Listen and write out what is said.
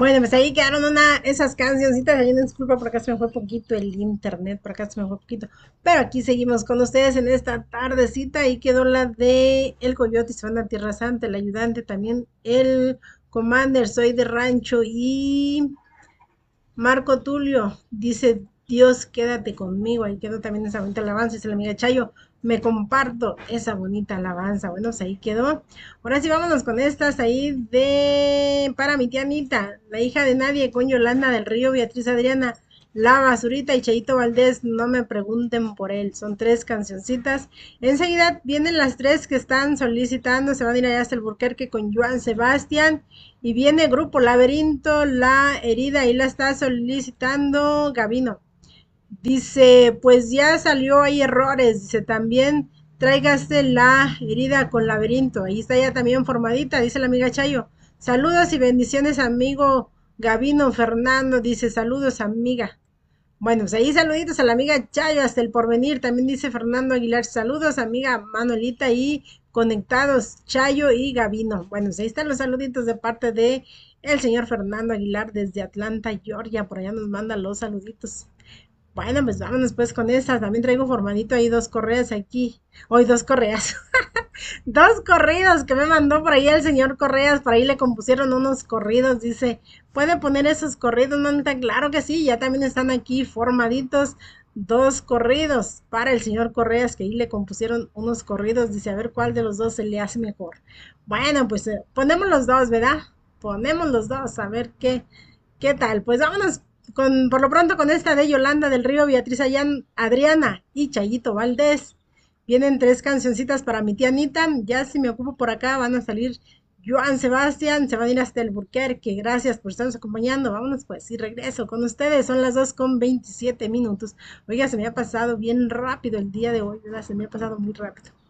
Bueno, pues ahí quedaron esas cancioncitas. Hay una disculpa, por acá se me fue poquito el internet, por acá se me fue poquito. Pero aquí seguimos con ustedes en esta tardecita. Y quedó la de El Coyote y se van a Tierra Santa, el ayudante, también el Commander, soy de rancho y Marco Tulio dice, Dios, quédate conmigo. Ahí quedó también esa bonita alabanza. Dice la amiga Chayo, me comparto esa bonita alabanza. Bueno, pues ahí quedó. Ahora sí, vámonos con estas ahí para mi tía Anita, la hija de nadie, con Yolanda del Río, Beatriz Adriana, La Basurita y Chayito Valdés, no me pregunten por él. Son tres cancioncitas. Enseguida vienen las tres que están solicitando. Se van a ir allá hasta el Burquerque con Joan Sebastián. Y viene Grupo Laberinto, La Herida, y la está solicitando Gavino. Dice, pues ya salió, hay errores. Dice, también tráigase La Herida con Laberinto. Ahí está ya también formadita, dice la amiga Chayo. Saludos y bendiciones, amigo Gavino Fernando. Dice, saludos, amiga. Bueno, pues ahí saluditos a la amiga Chayo hasta el porvenir. También dice Fernando Aguilar, saludos amiga Manuelita y conectados Chayo y Gavino. Bueno, pues ahí están los saluditos de parte de el señor Fernando Aguilar desde Atlanta, Georgia. Por allá nos manda los saluditos. Bueno, pues vámonos pues con estas. También traigo formadito ahí dos correas aquí. Hoy dos correas. Dos corridos que me mandó por ahí el señor Correas, por ahí le compusieron unos corridos, dice, ¿puede poner esos corridos, manita? Claro que sí, ya también están aquí formaditos dos corridos para el señor Correas, que ahí le compusieron unos corridos, dice, a ver cuál de los dos se le hace mejor. Bueno, pues ponemos los dos, ¿verdad? Ponemos los dos, a ver qué tal. Pues vámonos por lo pronto con esta de Yolanda del Río, Beatriz Adriana y Chayito Valdés. Vienen tres cancioncitas para mi tía Anita. Ya si me ocupo por acá van a salir Joan Sebastián. Se van a ir hasta el Burquerque. Gracias por estarnos acompañando. Vámonos pues y regreso con ustedes. Son las 2:27. Oiga, se me ha pasado bien rápido el día de hoy, ¿verdad? Se me ha pasado muy rápido.